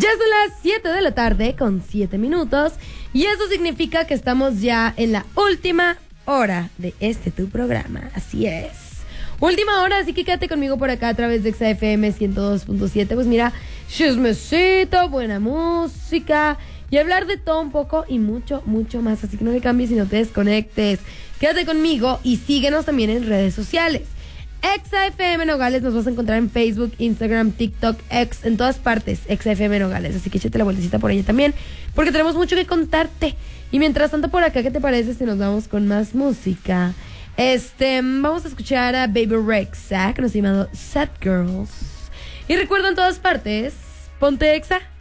Ya son las 7 de la tarde con 7 minutos y eso significa que estamos ya en la última hora de tu programa. Así es. Última hora, así que quédate conmigo por acá a través de XFM 102.7. Pues mira, chismecito, buena música y hablar de todo un poco y mucho, mucho más. Así que no le cambies y no te desconectes. Quédate conmigo y síguenos también en redes sociales. XFM Nogales, nos vas a encontrar en Facebook, Instagram, TikTok, X, en todas partes, XFM Nogales, así que échate la vueltecita por ella también, porque tenemos mucho que contarte. Y mientras tanto por acá, ¿qué te parece si nos vamos con más música? Vamos a escuchar a Baby Rexha, que nos ha llamado Sad Girls. Y recuerda en todas partes, ponte Exa.